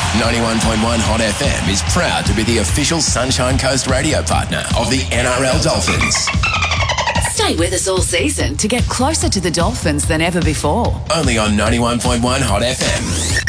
91.1 Hot FM is proud to be the official Sunshine Coast radio partner of the NRL Dolphins. Stay with us all season to get closer to the Dolphins than ever before. Only on 91.1 Hot FM.